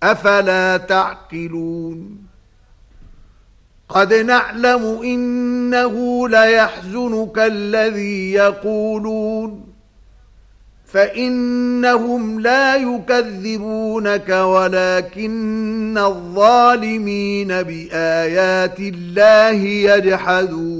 أفلا تعقلون قد نعلم إنه ليحزنك الذي يقولون فإنهم لا يكذبونك ولكن الظالمين بآيات الله يجحدون